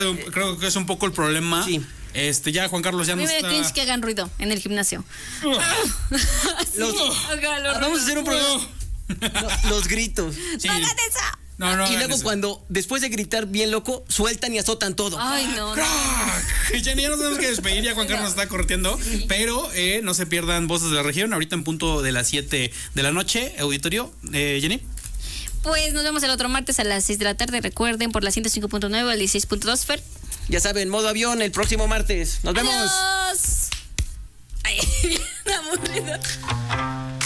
creo que es un poco el problema. Sí. Ya Juan Carlos ya A mí no me da cringe está. que hagan ruido en el gimnasio. Vamos a hacer un programa. Los gritos. Sí. ¡No hagan eso! No, no. Y hagan luego eso. cuando, después de gritar bien loco, sueltan y azotan todo. Ay, no. Jenny, ya nos tenemos que despedir, ya Juan Carlos nos está corriendo, pero no se pierdan Voces de la Región, ahorita en punto de las 7 de la noche, auditorio. Jenny. Pues nos vemos el otro martes a las 6 de la tarde. Recuerden, por la 105.9 o el 16.2, Fer. Ya saben, modo avión el próximo martes. Nos vemos. Adiós. Ay, bien aburrido.